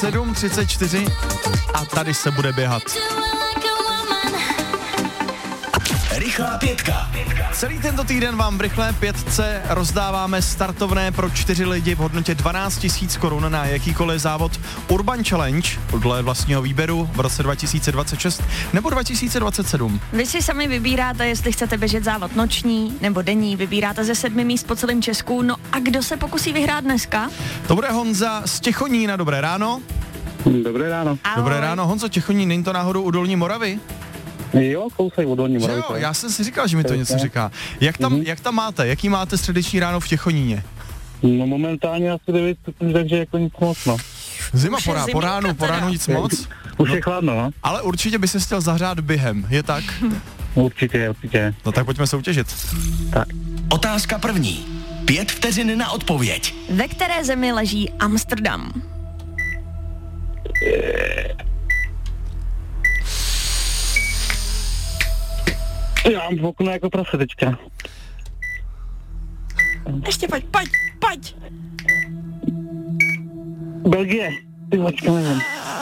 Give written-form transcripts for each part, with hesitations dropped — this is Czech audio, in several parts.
7:34 a tady se bude běhat. Rychlá pětka. Celý tento týden vám v Rychlé pětce rozdáváme startovné pro 4 lidi v hodnotě 12 000 korun na jakýkoliv závod Urban Challenge podle vlastního výběru v roce 2026 nebo 2027. Vy si sami vybíráte, jestli chcete běžet závod noční nebo denní, vybíráte ze 7 míst po celém Česku. No a kdo se pokusí vyhrát dneska? To bude Honza z Těchonína, dobré ráno. Dobré ráno. Ahoj. Dobré ráno, Honzo, Těchonín, není to náhodou u Dolní Moravy? Jo, kousek od Dolní Že Moravy. jo, já jsem si říkal, že mi to něco říká. Jak tam máte? Jaký máte středeční ráno v Těchoníně? No momentálně asi 9 stupňů, takže jako nic moc, no. Zima Už je po ziminka ránu nic moc? Už je chladno, no. Ale určitě by se chtěl zahřát během, je tak? Určitě. No tak pojďme soutěžit. Tak. Otázka první. 5 vteřin na odpověď. Ve které zemi leží Amsterdam? Já mám v okno jako prase teďka. Ještě pojď. Belgie. Ty počka, nevím.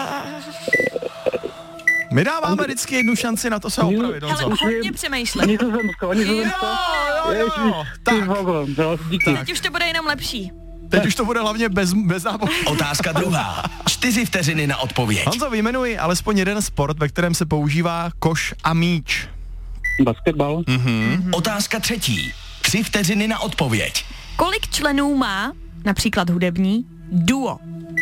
My dáváme vždycky jednu šanci na to se opravit, Hele, Honzo. hodně přemýšlej. Nizozemsko. Jo. Ty Tak, vogo, díky. Teď už to bude jenom lepší. teď už to bude hlavně bez záboru. Otázka druhá. 4 vteřiny na odpověď. Honzo, vyjmenuji alespoň jeden sport, ve kterém se používá koš a míč. Basketbal. Otázka třetí. 3 vteřiny na odpověď. Kolik členů má, například hudební, duo?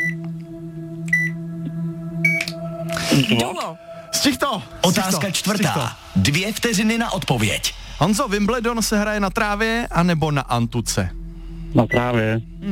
Duo. Stih to. Otázka čtvrtá. 2 vteřiny na odpověď. Honzo, Wimbledon se hraje na trávě anebo na antuce? Na trávě.